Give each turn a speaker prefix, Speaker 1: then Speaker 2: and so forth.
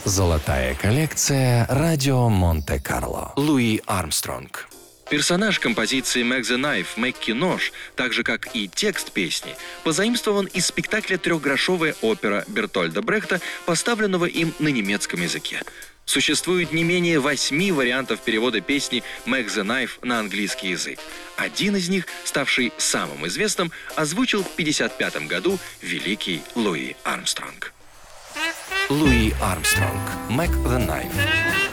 Speaker 1: Золотая коллекция «Радио Монте-Карло».
Speaker 2: Луи Армстронг. Персонаж композиции «Make the Knife» Мэкки Нож, так же как и текст песни, позаимствован из спектакля «Трехгрошовая опера» Бертольда Брехта, поставленного им на немецком языке. Существует не менее 8 вариантов перевода песни «Make the Knife» на английский язык. Один из них, ставший самым известным, озвучил в 1955 году великий Луи Армстронг. Луи Армстронг. «Make the Knife».